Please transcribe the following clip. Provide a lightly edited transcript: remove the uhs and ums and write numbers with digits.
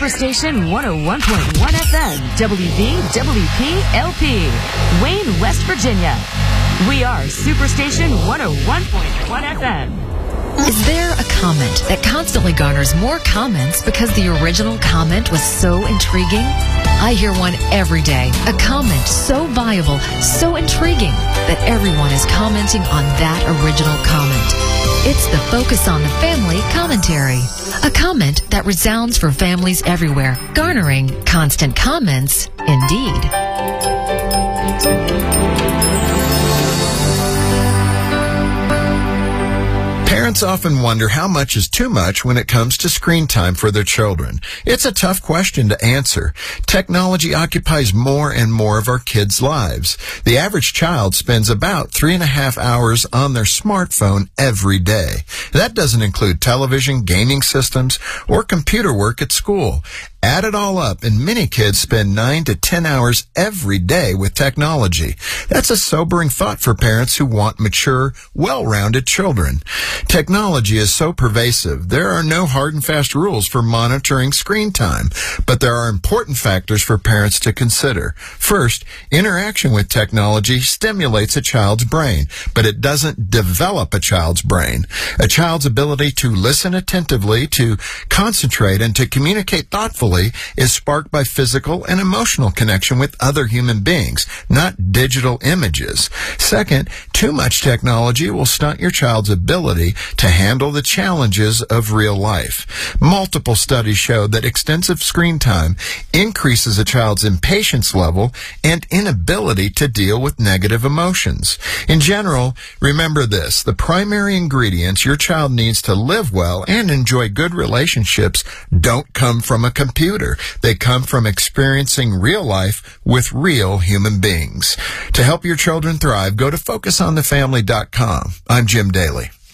Superstation 101.1 FM, WVWP-LP, Wayne, West Virginia. We are Superstation 101.1 FM. Is there a comment that constantly garners more comments because the original comment was so intriguing? I hear one every day. A comment so viable, so intriguing, that everyone is commenting on that original comment. It's the Focus on the Family commentary. A comment that resounds for families everywhere, garnering constant comments indeed. Parents often wonder how much is too much when it comes to screen time for their children. It's a tough question to answer. Technology occupies more and more of our kids' lives. The average child spends about 3.5 hours on their smartphone every day. That doesn't include television, gaming systems, or computer work at school. Add it all up, and many kids spend 9 to 10 hours every day with technology. That's a sobering thought for parents who want mature, well-rounded children. Technology is so pervasive, there are no hard and fast rules for monitoring screen time, but there are important factors for parents to consider. First, interaction with technology stimulates a child's brain, but it doesn't develop a child's brain. A child's ability to listen attentively, to concentrate, and to communicate thoughtfully is sparked by physical and emotional connection with other human beings, not digital images. Second, too much technology will stunt your child's ability to handle the challenges of real life. Multiple studies show that extensive screen time increases a child's impatience level and inability to deal with negative emotions. In general, remember this: the primary ingredients your child needs to live well and enjoy good relationships don't come from a computer. They come from experiencing real life with real human beings. To help your children thrive, go to FocusOnTheFamily.com. I'm Jim Daly.